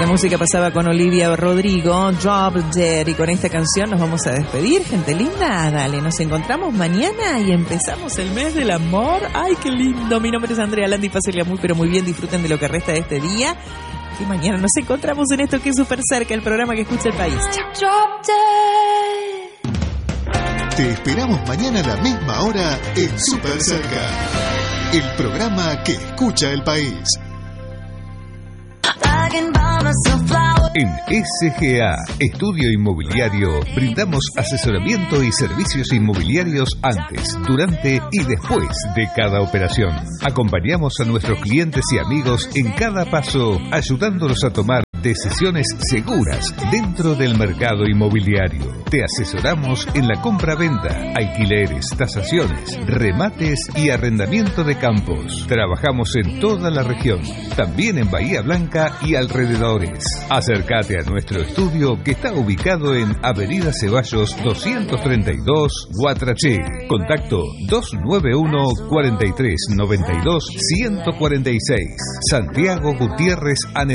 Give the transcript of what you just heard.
de música pasaba con Olivia Rodrigo, Drop Dead, y con esta canción nos vamos a despedir, gente linda. Dale, nos encontramos mañana y empezamos el mes del amor. Ay, qué lindo. Mi nombre es Andrea Landi, pásenla muy pero muy bien, disfruten de lo que resta de este día. Y mañana nos encontramos en esto que es súper cerca, el programa que escucha el país. Chao. Te esperamos mañana a la misma hora en Súper Cerca, el programa que escucha el país. En SGA, Estudio Inmobiliario, brindamos asesoramiento y servicios inmobiliarios antes, durante y después de cada operación. Acompañamos a nuestros clientes y amigos en cada paso, ayudándolos a tomar decisiones seguras dentro del mercado inmobiliario. Te asesoramos en la compra-venta, alquileres, tasaciones, remates y arrendamiento de campos. Trabajamos en toda la región, también en Bahía Blanca y alrededores. Acércate a nuestro estudio que está ubicado en Avenida Ceballos 232, Guatraché. Contacto 291 43 92 146. Santiago Gutiérrez